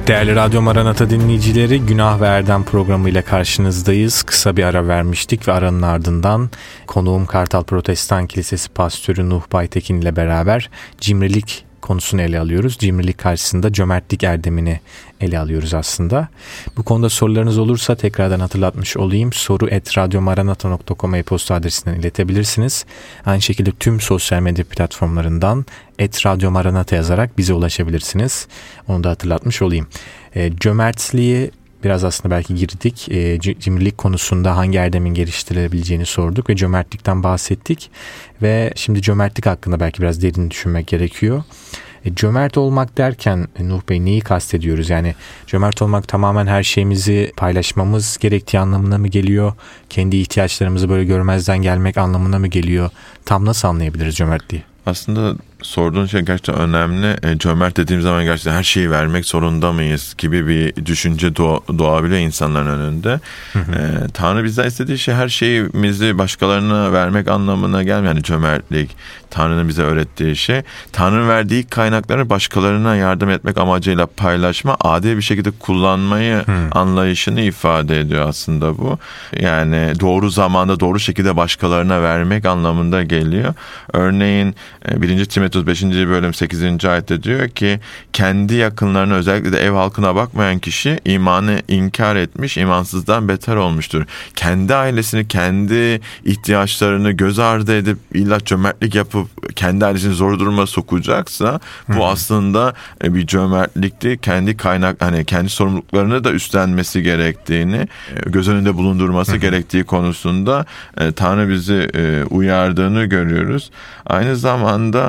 Değerli Radyo Maranata dinleyicileri, Günah ve Erdem programıyla karşınızdayız. Kısa bir ara vermiştik ve aranın ardından konuğum Kartal Protestan Kilisesi Pastörü Nuh Baytekin ile beraber cimrilik konusunu ele alıyoruz. Cimrilik karşısında cömertlik erdemini ele alıyoruz aslında. Bu konuda sorularınız olursa tekrardan hatırlatmış olayım. soru@radyomaranata.com e-posta adresinden iletebilirsiniz. Aynı şekilde tüm sosyal medya platformlarından @radyomaranata yazarak bize ulaşabilirsiniz. Onu da hatırlatmış olayım. Cömertliği biraz aslında belki girdik. Cimrilik konusunda hangi erdemin geliştirilebileceğini sorduk ve cömertlikten bahsettik. Ve şimdi cömertlik hakkında belki biraz derin düşünmek gerekiyor. Cömert olmak derken Nuh Bey neyi kastediyoruz? Yani cömert olmak tamamen her şeyimizi paylaşmamız gerektiği anlamına mı geliyor? Kendi ihtiyaçlarımızı böyle görmezden gelmek anlamına mı geliyor? Tam nasıl anlayabiliriz cömertliği? Aslında sorduğun şey gerçekten önemli. Cömert dediğim zaman gerçekten her şeyi vermek zorunda mıyız gibi bir düşünce doğabiliyor insanların önünde. Tanrı bizden istediği şey her şeyimizi başkalarına vermek anlamına gelmiyor. Yani cömertlik, Tanrı'nın bize öğrettiği şey. Tanrı'nın verdiği kaynakları başkalarına yardım etmek amacıyla paylaşma, adil bir şekilde kullanmayı anlayışını ifade ediyor aslında bu. Yani doğru zamanda doğru şekilde başkalarına vermek anlamında geliyor. Örneğin 1. Timoteus 5. bölüm 8. ayette diyor ki kendi yakınlarına, özellikle de ev halkına bakmayan kişi imanı inkar etmiş, imansızdan beter olmuştur. Kendi ailesini, kendi ihtiyaçlarını göz ardı edip illa cömertlik yapıp kendi ailesini zor duruma sokacaksa bu aslında bir cömertlikti. Kendi kendi sorumluluklarını da üstlenmesi gerektiğini, göz önünde bulundurması gerektiği konusunda Tanrı bizi uyardığını görüyoruz. Aynı zamanda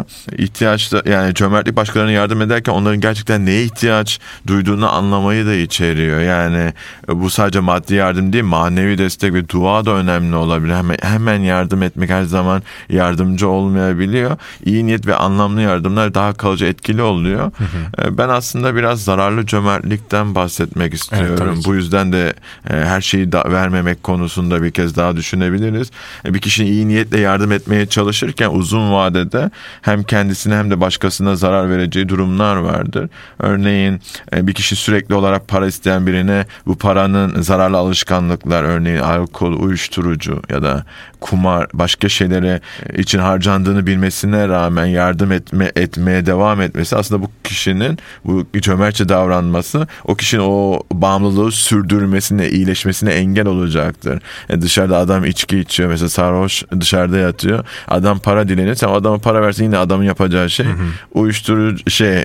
yani cömertlik başkalarına yardım ederken onların gerçekten neye ihtiyaç duyduğunu anlamayı da içeriyor. Yani bu sadece maddi yardım değil, manevi destek ve dua da önemli olabilir. Hemen yardım etmek her zaman yardımcı olmayabiliyor. İyi niyet ve anlamlı yardımlar daha kalıcı, etkili oluyor. Ben aslında biraz zararlı cömertlikten bahsetmek istiyorum. Evet, bu yüzden de her şeyi vermemek konusunda bir kez daha düşünebiliriz. Bir kişinin iyi niyetle yardım etmeye çalışırken uzun vadede hem kendisine hem de başkasına zarar vereceği durumlar vardır. Örneğin bir kişi sürekli olarak para isteyen birine bu paranın zararlı alışkanlıklar, örneğin alkol, uyuşturucu ya da kumar, başka şeylere için harcandığını bilmesine rağmen yardım etmeye devam etmesi, aslında bu kişinin bu cömertçe davranması o kişinin o bağımlılığı sürdürmesine, iyileşmesine engel olacaktır. Dışarıda adam içki içiyor mesela, sarhoş dışarıda yatıyor. Adam para dileniyor. Sen adama para versin, yine adamın yapacağı şey uyuşturucu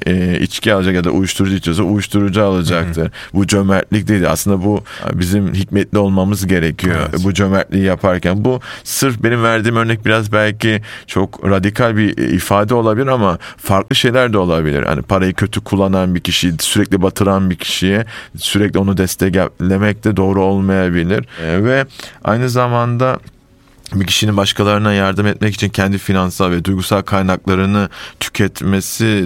içki alacak ya da uyuşturucu içiyorsa uyuşturucu alacaktır. Bu cömertlik değil. Aslında bu bizim hikmetli olmamız gerekiyor. Evet. Bu cömertliği yaparken. Bu sırf benim verdiğim örnek biraz belki çok radikal bir ifade olabilir ama farklı şeyler de olabilir. Hani parayı kötü kullanan bir kişi, sürekli batıran bir kişiye sürekli onu desteklemek de doğru olmayabilir. Ve aynı zamanda bir kişinin başkalarına yardım etmek için kendi finansal ve duygusal kaynaklarını tüketmesi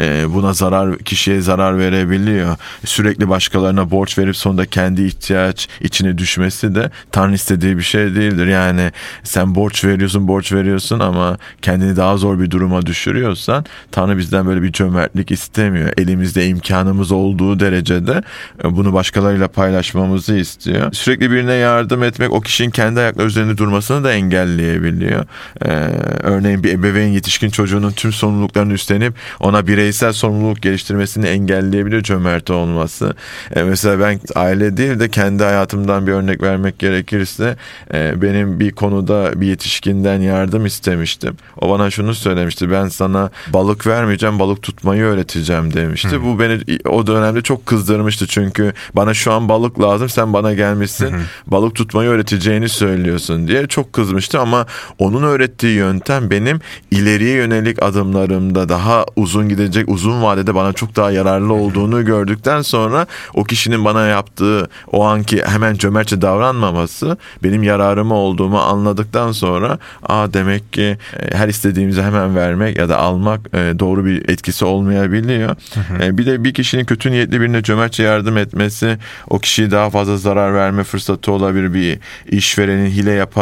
kişiye zarar verebiliyor. Sürekli başkalarına borç verip sonunda kendi ihtiyaç içine düşmesi de Tanrı istediği bir şey değildir. Yani sen borç veriyorsun ama kendini daha zor bir duruma düşürüyorsan Tanrı bizden böyle bir cömertlik istemiyor. Elimizde imkanımız olduğu derecede bunu başkalarıyla paylaşmamızı istiyor. Sürekli birine yardım etmek o kişinin kendi ayakları üzerinde durmasını da engelleyebiliyor. Örneğin bir ebeveyn yetişkin çocuğunun tüm sorumluluklarını üstlenip ona bireysel sorumluluk geliştirmesini engelleyebiliyor cömert olması. Mesela ben aile değil de kendi hayatımdan bir örnek vermek gerekirse benim bir konuda bir yetişkinden yardım istemiştim. O bana şunu söylemişti: ben sana balık vermeyeceğim, balık tutmayı öğreteceğim demişti. Bu beni o dönemde çok kızdırmıştı, çünkü bana şu an balık lazım, sen bana gelmişsin balık tutmayı öğreteceğini söylüyorsun diye çok kızmıştı. Ama onun öğrettiği yöntem benim ileriye yönelik adımlarımda daha uzun vadede bana çok daha yararlı olduğunu gördükten sonra o kişinin bana yaptığı o anki hemen cömertçe davranmaması benim yararıma olduğumu anladıktan sonra demek ki her istediğimizi hemen vermek ya da almak doğru bir etkisi olmayabiliyor. Bir de bir kişinin kötü niyetli birine cömertçe yardım etmesi o kişiye daha fazla zarar verme fırsatı olabilir. Bir işverenin hile yaparak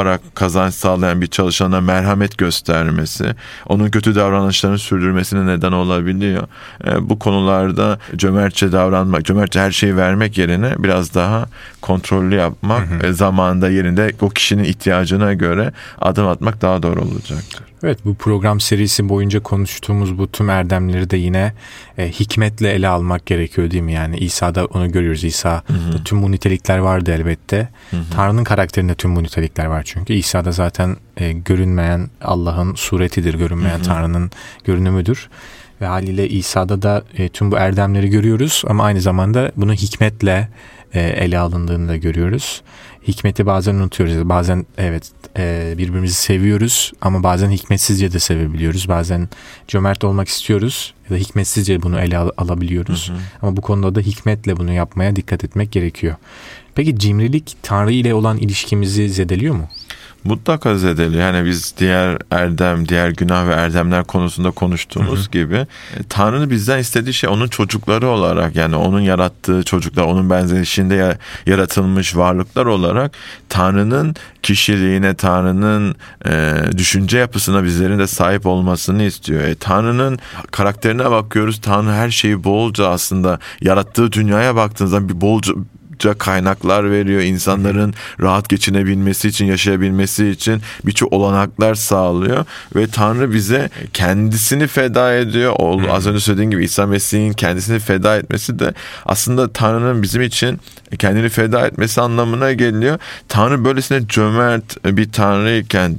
kazanç sağlayan bir çalışana merhamet göstermesi, onun kötü davranışlarını sürdürmesine neden olabiliyor. Bu konularda cömertçe davranmak, cömertçe her şeyi vermek yerine biraz daha kontrollü yapmak, zamanında yerinde o kişinin ihtiyacına göre adım atmak daha doğru olacaktır. Evet, bu program serisi boyunca konuştuğumuz bu tüm erdemleri de yine hikmetle ele almak gerekiyor değil mi? Yani İsa'da onu görüyoruz. İsa'da tüm bu nitelikler vardı elbette. Tanrı'nın karakterinde tüm bu nitelikler var çünkü. İsa'da zaten görünmeyen Allah'ın suretidir, görünmeyen Tanrı'nın görünümüdür. Ve haliyle İsa'da da tüm bu erdemleri görüyoruz ama aynı zamanda bunu hikmetle ele alındığını da görüyoruz. Hikmeti bazen unutuyoruz. Bazen evet birbirimizi seviyoruz ama bazen hikmetsizce de sevebiliyoruz. Bazen cömert olmak istiyoruz ya da hikmetsizce bunu ele alabiliyoruz. Ama bu konuda da hikmetle bunu yapmaya dikkat etmek gerekiyor. Peki cimrilik Tanrı ile olan ilişkimizi zedeliyor mu? Mutlaka zedeliyor. Yani biz diğer günah ve erdemler konusunda konuştuğumuz gibi Tanrı'nın bizden istediği şey onun çocukları olarak, yani onun yarattığı çocuklar, onun benzerliğinde yaratılmış varlıklar olarak Tanrı'nın kişiliğine, Tanrı'nın düşünce yapısına bizlerin de sahip olmasını istiyor. Tanrı'nın karakterine bakıyoruz. Tanrı her şeyi bolca aslında yarattığı dünyaya baktığınızda bir bolca kaynaklar veriyor. İnsanların rahat geçinebilmesi için, yaşayabilmesi için birçok olanaklar sağlıyor ve Tanrı bize kendisini feda ediyor. Az önce söylediğim gibi İsa Mesih'in kendisini feda etmesi de aslında Tanrı'nın bizim için kendini feda etmesi anlamına geliyor. Tanrı böylesine cömert bir Tanrıyken,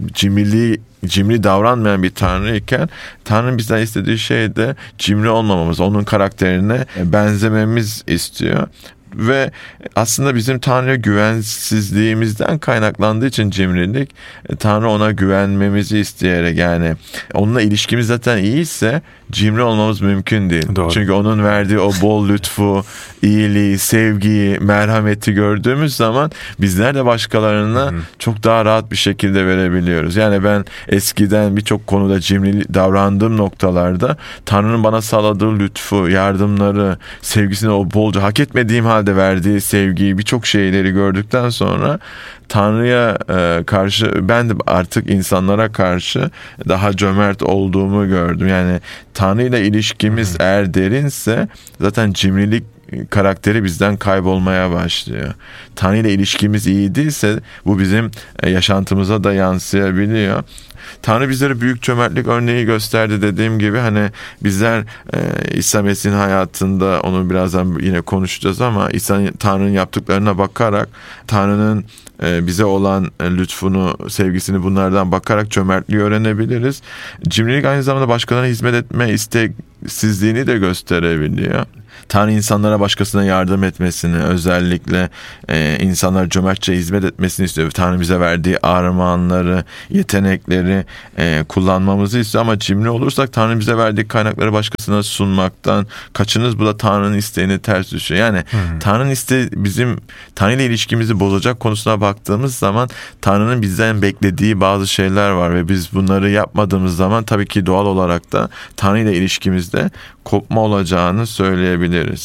cimri davranmayan bir Tanrıyken, Tanrı'nın bizden istediği şey de cimri olmamamız, onun karakterine benzememiz istiyor. Ve aslında bizim Tanrı'ya güvensizliğimizden kaynaklandığı için cimrilik, Tanrı ona güvenmemizi isteyerek, yani onunla ilişkimiz zaten iyiyse cimri olmamız mümkün değil. Doğru. Çünkü onun verdiği o bol lütfu, iyiliği, sevgiyi, merhameti gördüğümüz zaman bizler de başkalarına çok daha rahat bir şekilde verebiliyoruz. Yani ben eskiden birçok konuda cimri davrandığım noktalarda Tanrı'nın bana sağladığı lütfu, yardımları, sevgisini, o bolca hak etmediğim halde verdiği sevgiyi, birçok şeyleri gördükten sonra Tanrı'ya karşı ben de artık insanlara karşı daha cömert olduğumu gördüm. Yani Tanrı ile ilişkimiz eğer derinse zaten cimrilik karakteri bizden kaybolmaya başlıyor. Tanrı ile ilişkimiz iyi değilse bu bizim yaşantımıza da yansıyabiliyor. Tanrı bizlere büyük cömertlik örneği gösterdi dediğim gibi. Hani bizler İsa Mesih'in hayatında, onu birazdan yine konuşacağız ama Tanrı'nın yaptıklarına bakarak, Tanrı'nın bize olan lütfunu, sevgisini bunlardan bakarak cömertliği öğrenebiliriz. Cimrilik aynı zamanda başkalarına hizmet etme isteksizliğini de gösterebiliyor. Tanrı insanlara başkasına yardım etmesini, özellikle insanlara cömertçe hizmet etmesini istiyor. Tanrı bize verdiği armağanları, yetenekleri kullanmamızı istiyor ama cimri olursak Tanrı bize verdiği kaynakları başkasına sunmaktan kaçınız. Bu da Tanrı'nın isteğine ters düşüyor. Yani Tanrı'nın isteği, bizim Tanrı ile ilişkimizi bozacak konusuna baktığımız zaman Tanrı'nın bizden beklediği bazı şeyler var ve biz bunları yapmadığımız zaman tabii ki doğal olarak da Tanrı ile ilişkimizde kopma olacağını söyleyebiliriz.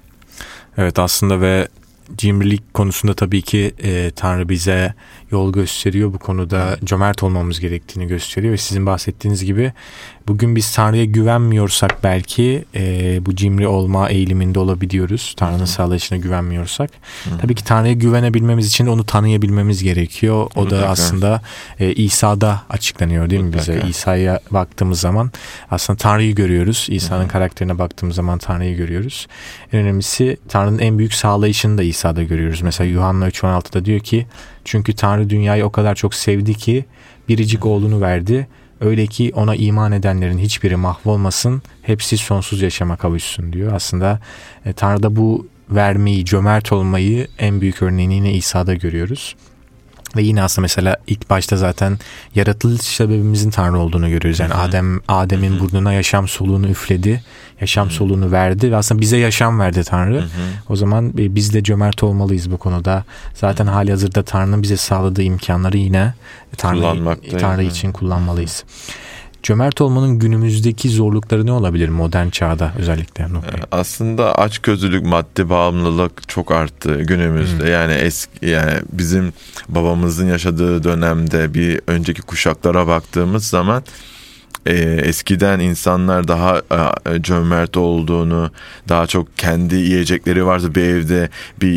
Evet, aslında ve cimrilik konusunda tabii ki Tanrı bize yol gösteriyor. Bu konuda cömert olmamız gerektiğini gösteriyor ve sizin bahsettiğiniz gibi bugün biz Tanrı'ya güvenmiyorsak belki bu cimri olma eğiliminde olabiliyoruz. Tanrı'nın sağlayışına güvenmiyorsak. Tabii ki Tanrı'ya güvenebilmemiz için de onu tanıyabilmemiz gerekiyor. O da aslında İsa'da açıklanıyor değil mi bize? İsa'ya baktığımız zaman aslında Tanrı'yı görüyoruz. İsa'nın karakterine baktığımız zaman Tanrı'yı görüyoruz. En önemlisi Tanrı'nın en büyük sağlayışını da İsa'da görüyoruz. Mesela Yuhanna 3:16'da diyor ki, çünkü Tanrı dünyayı o kadar çok sevdi ki biricik oğlunu verdi. Öyle ki ona iman edenlerin hiçbiri mahvolmasın, hepsi sonsuz yaşama kavuşsun diyor. Aslında Tanrı'da bu vermeyi, cömert olmayı en büyük örneğini yine İsa'da görüyoruz. Ve yine aslında mesela ilk başta zaten yaratılış sebebimizin Tanrı olduğunu görüyoruz. Yani Adem'in burnuna yaşam soluğunu üfledi, yaşam soluğunu verdi ve aslında bize yaşam verdi Tanrı. O zaman biz de cömert olmalıyız bu konuda. Zaten halihazırda Tanrı'nın bize sağladığı imkanları yine Tanrı için kullanmalıyız. Cömert olmanın günümüzdeki zorlukları ne olabilir modern çağda özellikle? Aslında açgözlülük, maddi bağımlılık çok arttı günümüzde. Yani yani bizim babamızın yaşadığı dönemde bir önceki kuşaklara baktığımız zaman eskiden insanlar daha cömert olduğunu, daha çok kendi yiyecekleri varsa bir evde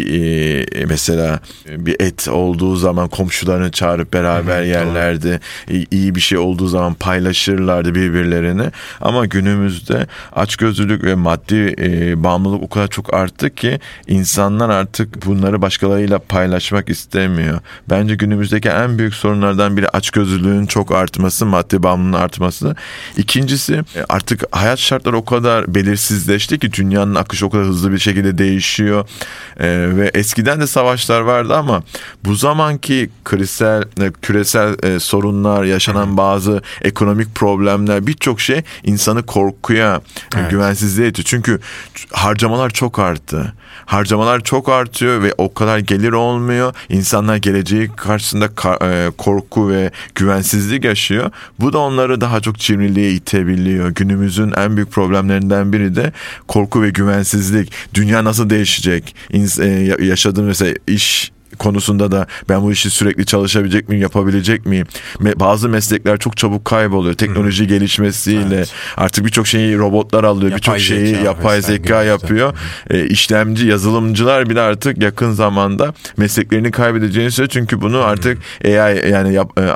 mesela bir et olduğu zaman komşularını çağırıp beraber yerlerdi. İyi bir şey olduğu zaman paylaşırlardı birbirlerini. Ama günümüzde açgözlülük ve maddi bağımlılık o kadar çok arttı ki insanlar artık bunları başkalarıyla paylaşmak istemiyor. Bence günümüzdeki en büyük sorunlardan biri açgözlülüğün çok artması, maddi bağımlılığın artması. İkincisi, artık hayat şartları o kadar belirsizleşti ki dünyanın akışı o kadar hızlı bir şekilde değişiyor. Ve eskiden de savaşlar vardı ama bu zamanki küresel sorunlar, yaşanan bazı ekonomik problemler, birçok şey insanı korkuya, güvensizliğe itiyor. Çünkü harcamalar çok arttı. Harcamalar çok artıyor ve o kadar gelir olmuyor. İnsanlar geleceği karşısında korku ve güvensizlik yaşıyor. Bu da onları daha çok cimriliğe itebiliyor. Günümüzün en büyük problemlerinden biri de korku ve güvensizlik. Dünya nasıl değişecek? Yaşadığım mesela iş konusunda da ben bu işi sürekli çalışabilecek miyim, yapabilecek miyim? Bazı meslekler çok çabuk kayboluyor. Teknoloji gelişmesiyle artık birçok şeyi robotlar alıyor. Birçok şeyi yapay zeka yapıyor. İşlemci, yazılımcılar bile artık yakın zamanda mesleklerini kaybedeceğini söylüyor. Çünkü bunu artık AI yani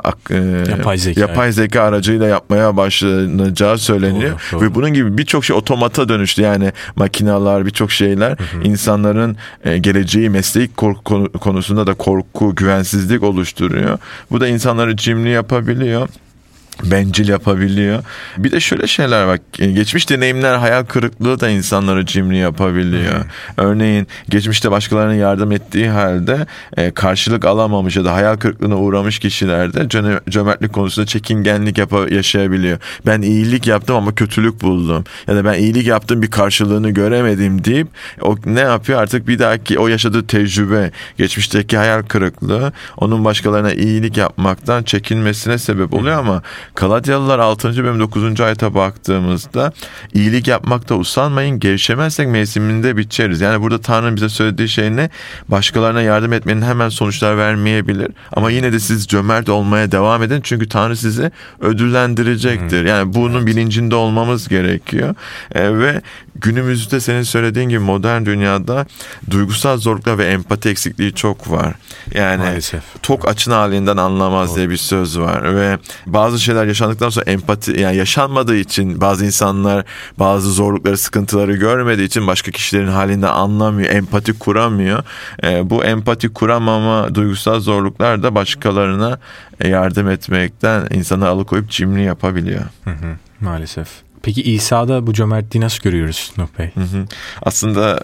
yapay zeka aracıyla yapmaya başlanacağı söyleniyor. Doğru. Ve bunun gibi birçok şey otomata dönüştü. Yani makineler, birçok şeyler insanların geleceği, meslek konusunda da korku, güvensizlik oluşturuyor. Bu da insanları cimri yapabiliyor. Bencil yapabiliyor. Bir de şöyle şeyler var. Geçmiş deneyimler, hayal kırıklığı da insanları cimri yapabiliyor. Örneğin geçmişte başkalarına yardım ettiği halde karşılık alamamış ya da hayal kırıklığına uğramış kişilerde cömertlik konusunda çekingenlik yaşayabiliyor. Ben iyilik yaptım ama kötülük buldum. Ya da ben iyilik yaptım bir karşılığını göremedim deyip o ne yapıyor? Artık bir dahaki o yaşadığı tecrübe, geçmişteki hayal kırıklığı onun başkalarına iyilik yapmaktan çekinmesine sebep oluyor ama Galatyalılar 6. bölüm 9. ayete baktığımızda iyilik yapmakta usanmayın, gevşemezsek mevsiminde biçeriz. Yani burada Tanrı'nın bize söylediği şey ne? Başkalarına yardım etmenin hemen sonuçlar vermeyebilir. Ama yine de siz cömert olmaya devam edin. Çünkü Tanrı sizi ödüllendirecektir. Yani bunun bilincinde olmamız gerekiyor. Ve günümüzde senin söylediğin gibi modern dünyada duygusal zorluklar ve empati eksikliği çok var. Yani maalesef. Tok açın halinden anlamaz diye bir söz var ve bazı şeyler yaşandıktan sonra empati, yani yaşanmadığı için bazı insanlar bazı zorlukları, sıkıntıları görmediği için başka kişilerin halinden anlamıyor, empati kuramıyor. Bu empati kuramama, duygusal zorluklar da başkalarına yardım etmekten insanı alıkoyup cimri yapabiliyor. Maalesef. Peki İsa'da bu cömertliği nasıl görüyoruz Nuh Bey? Aslında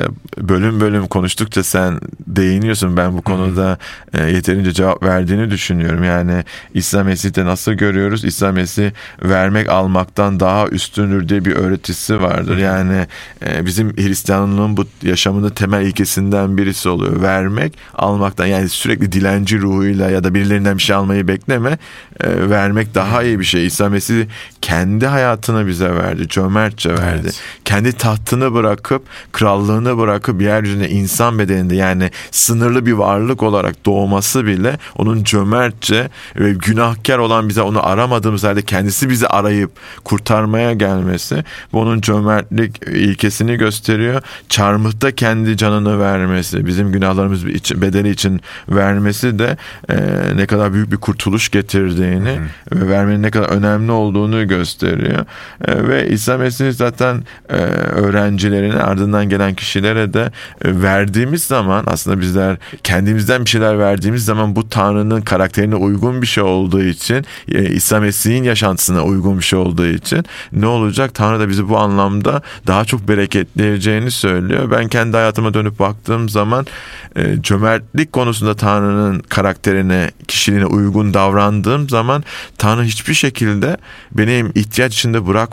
bölüm bölüm konuştukça sen değiniyorsun. Ben bu konuda yeterince cevap verdiğini düşünüyorum. Yani İsa Mesih'te nasıl görüyoruz? İsa Mesih vermek almaktan daha üstündür diye bir öğretisi vardır. Yani bizim Hristiyanlığın bu yaşamında temel ilkesinden birisi oluyor. Vermek almaktan, yani sürekli dilenci ruhuyla ya da birilerinden bir şey almayı bekleme. Vermek daha iyi bir şey. İsa Mesih kendi hayatını bize verdi. Cömertçe verdi. Evet. Kendi tahtını bırakıp, krallığını bırakıp yeryüzüne insan bedeninde, yani sınırlı bir varlık olarak doğması bile onun cömertçe ve günahkar olan bize, onu aramadığımız halde kendisi bizi arayıp kurtarmaya gelmesi, bu onun cömertlik ilkesini gösteriyor. Çarmıhta kendi canını vermesi, bizim günahlarımız bedeli için vermesi de ne kadar büyük bir kurtuluş getirdiğini ve vermenin ne kadar önemli olduğunu gösteriyor. Ve İsa Mesih zaten öğrencilerine, ardından gelen kişilere de verdiğimiz zaman, aslında bizler kendimizden bir şeyler verdiğimiz zaman bu Tanrı'nın karakterine uygun bir şey olduğu için, İsa Mesih'in yaşantısına uygun bir şey olduğu için ne olacak? Tanrı da bizi bu anlamda daha çok bereketleyeceğini söylüyor. Ben kendi hayatıma dönüp baktığım zaman cömertlik konusunda Tanrı'nın karakterine, kişiliğine uygun davrandığım zaman Tanrı hiçbir şekilde benim ihtiyaç içinde bırakmıyor.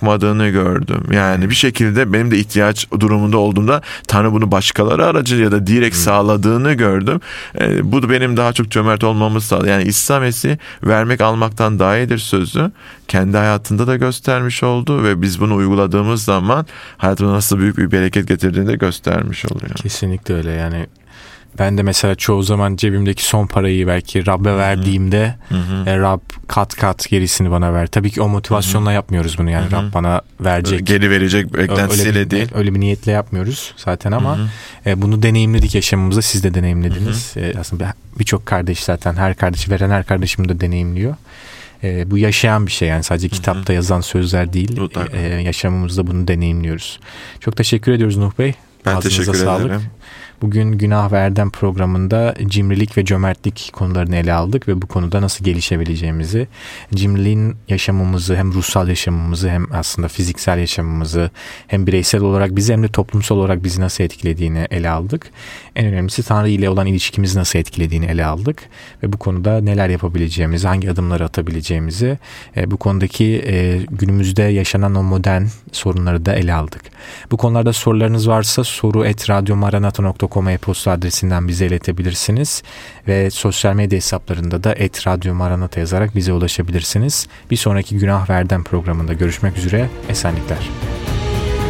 bakmadığını gördüm. Yani bir şekilde benim de ihtiyaç durumunda olduğumda Tanrı bunu başkaları aracılığıyla da direkt sağladığını gördüm. Bu da benim daha çok cömert olmamı sağladı. Yani İsa Mesih vermek almaktan daha iyidir sözü kendi hayatında da göstermiş oldu ve biz bunu uyguladığımız zaman hayatımıza nasıl büyük bir bereket getirdiğini de göstermiş oluyor. Kesinlikle öyle yani. Ben de mesela çoğu zaman cebimdeki son parayı belki Rab'be verdiğimde Rab kat kat gerisini bana ver. Tabii ki o motivasyonla yapmıyoruz bunu yani Rab bana verecek. Geri verecek beklentisiyle değil. Öyle bir niyetle yapmıyoruz zaten ama bunu deneyimledik yaşamımızda. Siz de deneyimlediniz. Aslında birçok kardeş zaten her kardeşi veren her kardeşim de deneyimliyor. Bu yaşayan bir şey yani sadece kitapta yazan sözler değil. Yaşamımızda bunu deneyimliyoruz. Çok teşekkür ediyoruz Nuh Bey. Ben teşekkür ederim. Bugün Günah ve Erdem programında cimrilik ve cömertlik konularını ele aldık ve bu konuda nasıl gelişebileceğimizi, cimriliğin yaşamımızı hem ruhsal yaşamımızı hem aslında fiziksel yaşamımızı hem bireysel olarak bizi hem de toplumsal olarak bizi nasıl etkilediğini ele aldık. En önemlisi Tanrı ile olan ilişkimizi nasıl etkilediğini ele aldık ve bu konuda neler yapabileceğimizi, hangi adımları atabileceğimizi, bu konudaki günümüzde yaşanan o modern sorunları da ele aldık. Bu konularda sorularınız varsa soru@radyomaranata.com e-posta adresinden bize iletebilirsiniz ve sosyal medya hesaplarında da @radyomaranata yazarak bize ulaşabilirsiniz. Bir sonraki Günah ve Erdem programında görüşmek üzere. Esenlikler.